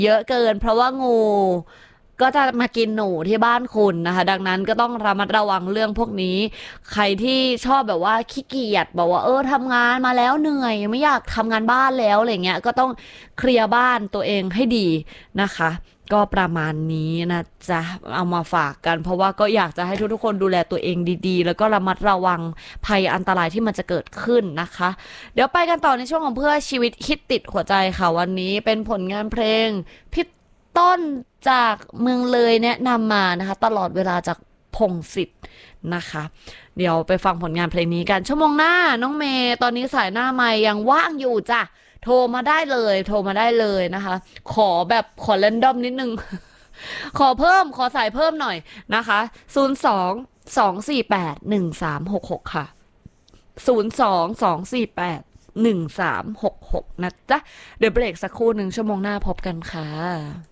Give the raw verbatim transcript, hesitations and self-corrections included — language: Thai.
เยอะเกินเพราะว่างูก็จะมากินหนูที่บ้านคุณนะคะดังนั้นก็ต้องระมัดระวังเรื่องพวกนี้ใครที่ชอบแบบว่าขี้เกียจบอกว่าเออทำงานมาแล้วเหนื่อยไม่อยากทำงานบ้านแล้วอะไรเงี้ยก็ต้องเคลียร์บ้านตัวเองให้ดีนะคะก็ประมาณนี้นะจ๊ะเอามาฝากกันเพราะว่าก็อยากจะให้ทุกๆคนดูแลตัวเองดีๆแล้วก็ระมัดระวังภัยอันตรายที่มันจะเกิดขึ้นนะคะเดี๋ยวไปกันต่อในช่วงของเพื่อชีวิตฮิตติดหัวใจค่ะวันนี้เป็นผลงานเพลงพี่ต้นจากเมืองเลยแนะนำมานะคะตลอดเวลาจากพงษ์สิทธิ์นะคะเดี๋ยวไปฟังผลงานเพลงนี้กันชั่วโมงหน้าน้องเมย์ตอนนี้สายหน้าไมค์ยังว่างอยู่จ้ะโทรมาได้เลยโทรมาได้เลยนะคะขอแบบขอเรนดอมนิดนึง ขอเพิ่มขอสายเพิ่มหน่อยนะคะศูนย์ สอง สอง สี่ แปด หนึ่ง สาม หก หกค่ะศูนย์ สอง สอง สี่ แปด หนึ่ง สาม หก หกนะจ๊ะเดี๋ยวเบรกสักครู่หนึ่งชั่วโมงหน้าพบกันค่ะ